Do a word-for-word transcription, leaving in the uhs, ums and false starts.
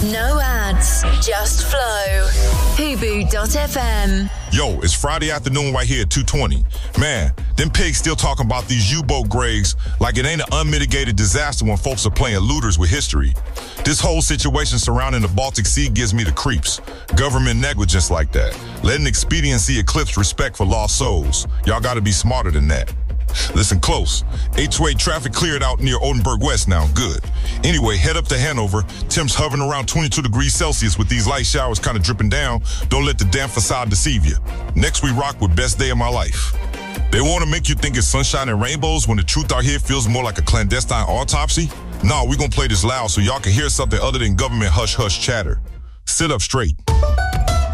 No ads, just flow. Hubu dot F M. Yo, it's Friday afternoon right here at two twenty. Man, them pigs still talking about these U-boat graves like it ain't an unmitigated disaster when folks are playing looters with history. This whole situation surrounding the Baltic Sea gives me the creeps. Government negligence like that. Letting expediency eclipse respect for lost souls. Y'all gotta be smarter than that. Listen close. eight two eight traffic cleared out near Oldenburg West now. Good. Anyway, head up to Hanover. Temps hovering around twenty-two degrees Celsius with these light showers kind of dripping down. Don't let the damn facade deceive you. Next, we rock with Best Day of My Life. They want to make you think it's sunshine and rainbows when the truth out here feels more like a clandestine autopsy? No, we're going to play this loud so y'all can hear something other than government hush-hush chatter. Sit up straight.